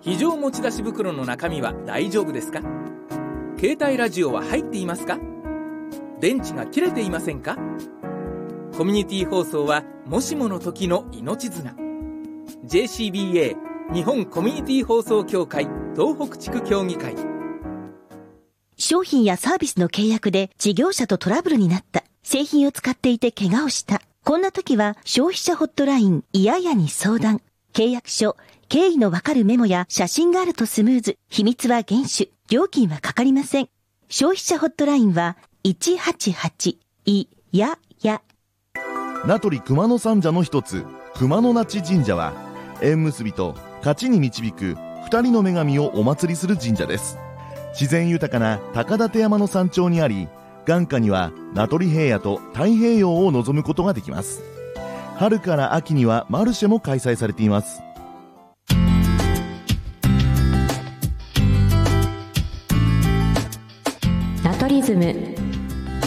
非常持ち出し袋の中身は大丈夫ですか？携帯ラジオは入っていますか？電池が切れていませんか？コミュニティ放送はもしもの時の命綱。 JCBA 日本コミュニティ放送協会東北地区協議会。 商品やサービスの契約で事業者とトラブルになった。製品を使っていて怪我をした。こんな時は消費者ホットラインいややに相談。契約書、経緯のわかるメモや写真があるとスムーズ。秘密は厳守。料金はかかりません。消費者ホットラインは188いやや。 名取熊野三社の一つ、熊野那智神社は縁結びと勝ちに導く二人の女神をお祭りする神社です。自然豊かな高立山の山頂にあり、眼下には名取平野と太平洋を望むことができます。春から秋にはマルシェも開催されています。 ナトリズム